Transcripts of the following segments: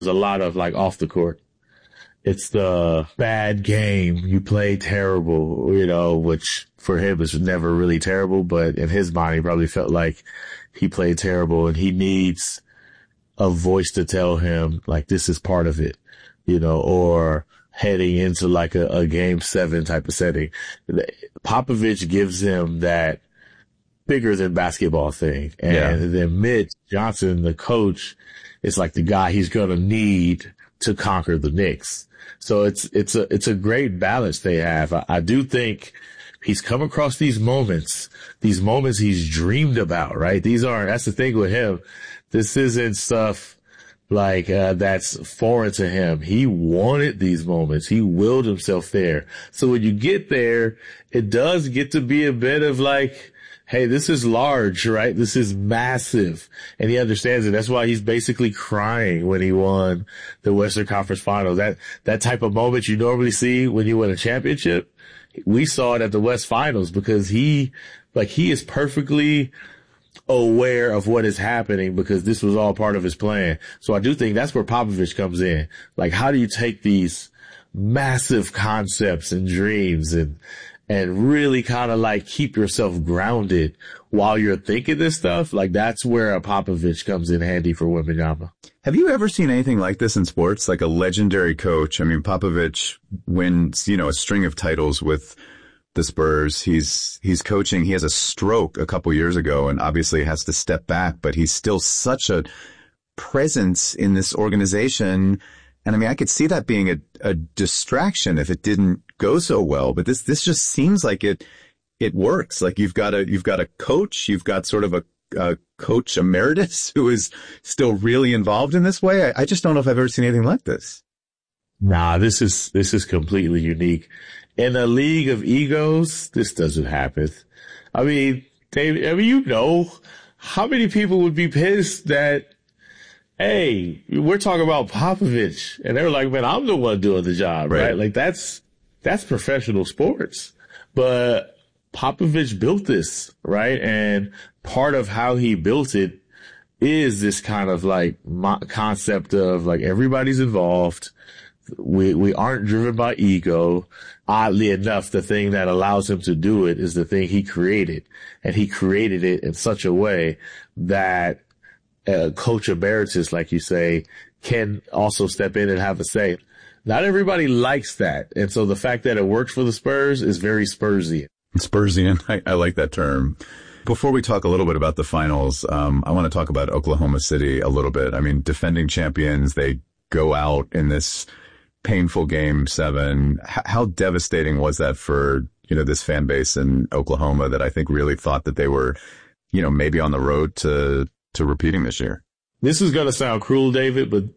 There's a lot of like off the court. It's the bad game. You played terrible, which for him is never really terrible, but in his mind, he probably felt like he played terrible and he needs a voice to tell him like this is part of it, or heading into like a game 7 type of setting. Popovich gives him that bigger than basketball thing. And then Mitch Johnson, the coach, is like the guy he's going to need to conquer the Knicks. So it's a great balance they have. I do think he's come across these moments he's dreamed about, right? That's the thing with him. This isn't stuff like, that's foreign to him. He wanted these moments. He willed himself there. So when you get there, it does get to be a bit of like, hey, this is large, right? This is massive. And he understands it. That's why he's basically crying when he won the Western Conference Finals. That type of moment you normally see when you win a championship. We saw it at the West Finals because he is perfectly aware of what is happening because this was all part of his plan. So I do think that's where Popovich comes in. Like, how do you take these massive concepts and dreams and really kind of like keep yourself grounded while you're thinking this stuff? Like, that's where a Popovich comes in handy for Wembanyama. Have you ever seen anything like this in sports? Like a legendary coach? I mean, Popovich wins, a string of titles with the Spurs. He's coaching. He has a stroke a couple years ago and obviously has to step back, but he's still such a presence in this organization. And I mean, I could see that being a distraction if it didn't go so well, but this just seems like it works. Like you've got a coach, you've got sort of a coach emeritus who is still really involved in this way. I just don't know if I've ever seen anything like this. Nah, this is completely unique. In a league of egos, this doesn't happen. I mean, Dave, how many people would be pissed that, hey, we're talking about Popovich, and they're like, man, I'm the one doing the job, right? Like that's professional sports. But Popovich built this, right? And part of how he built it is this kind of like concept of like everybody's involved. We aren't driven by ego. Oddly enough, the thing that allows him to do it is the thing he created. And he created it in such a way that coach emeritus, like you say, can also step in and have a say. Not everybody likes that. And so the fact that it works for the Spurs is very Spursian. Spursian. I like that term. Before we talk a little bit about the finals, I want to talk about Oklahoma City a little bit. I mean, defending champions, they go out in this painful game 7. How devastating was that for, this fan base in Oklahoma that I think really thought that they were, maybe on the road to repeating this year? This is going to sound cruel, David, but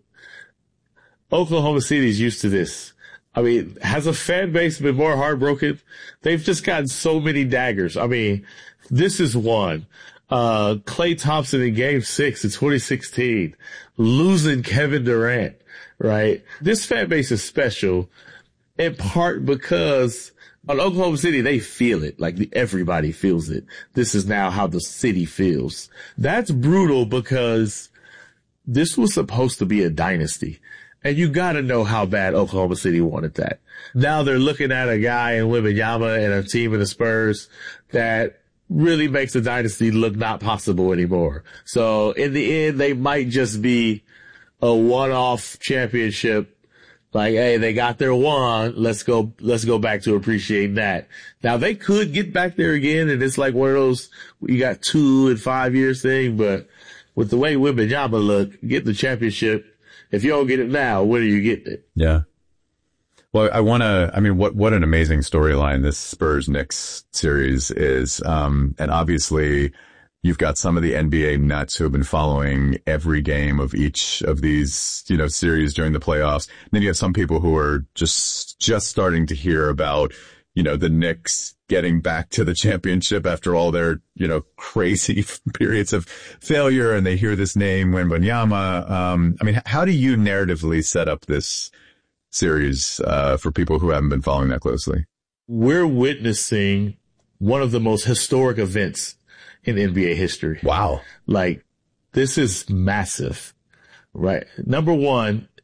Oklahoma City is used to this. I mean, has a fan base been more heartbroken? They've just gotten so many daggers. I mean, this is one. Klay Thompson in game 6 in 2016, losing Kevin Durant, right? This fan base is special in part because on Oklahoma City, they feel it. Like everybody feels it. This is now how the city feels. That's brutal because this was supposed to be a dynasty. And you gotta know how bad Oklahoma City wanted that. Now they're looking at a guy in Wembanyama and a team in the Spurs that really makes the dynasty look not possible anymore. So in the end, they might just be a one-off championship. Like, hey, they got their one. Let's go back to appreciating that. Now they could get back there again. And it's like one of those, you got 2 and 5 years thing. But with the way Wembanyama look, get the championship. If you don't get it now, when are you getting it? Yeah. Well, what an amazing storyline this Spurs-Knicks series is. And obviously you've got some of the NBA nuts who have been following every game of each of these, series during the playoffs. And then you have some people who are just starting to hear about, the Knicks getting back to the championship after all their, crazy periods of failure. And they hear this name, Wembanyama. How do you narratively set up this series for people who haven't been following that closely? We're witnessing one of the most historic events in NBA history. Wow. Like, this is massive. right? Number one,